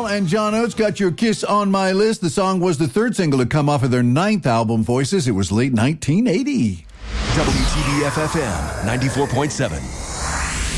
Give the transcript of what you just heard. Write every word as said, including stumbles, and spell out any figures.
and John Oates got your Kiss on My List. The song was the third single to come off of their ninth album, Voices. It was late nineteen eighty. W T B F F M ninety-four point seven.